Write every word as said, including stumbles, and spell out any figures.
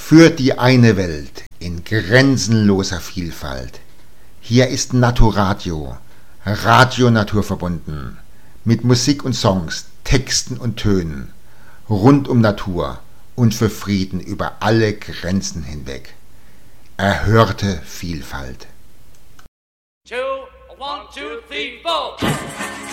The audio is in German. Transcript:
für die eine Welt in grenzenloser Vielfalt. Hier ist Naturadio, Radio naturverbunden, mit Musik und Songs, Texten und Tönen, rund um Natur und für Frieden über alle Grenzen hinweg. Erhörte Vielfalt. Two, one, two, three, four.